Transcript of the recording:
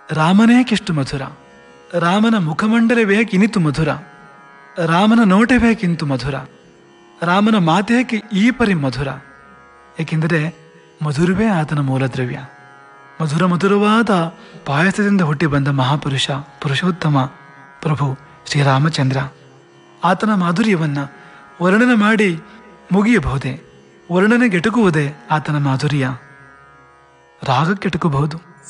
ರಾಮನೇಕೆಷ್ಟು ಮಧುರ, ರಾಮನ ಮುಖಮಂಡಲವೇ ಕಿನಿತು ಮಧುರ, ರಾಮನ ನೋಟವೇ ಕಿಂತು ಮಧುರ, ರಾಮನ ಮಾತೇಕೆ ಈ ಪರಿ ಮಧುರ. ಏಕೆಂದರೆ ಮಧುರವೇ ಆತನ ಮೂಲದ್ರವ್ಯ. ಮಧುರ ಮಧುರವಾದ ಪಾಯಸದಿಂದ ಹುಟ್ಟಿ ಬಂದ ಮಹಾಪುರುಷ, ಪುರುಷೋತ್ತಮ ಪ್ರಭು ಶ್ರೀರಾಮಚಂದ್ರ. ಆತನ ಮಾಧುರ್ಯವನ್ನ ವರ್ಣನೆ ಮಾಡಿ ಮುಗಿಯಬಹುದೇ? ವರ್ಣನೆಗೆಟಕುವುದೇ ಆತನ ಮಾಧುರ್ಯ? ರಾಗಕ್ಕೆಟಕಬಹುದು.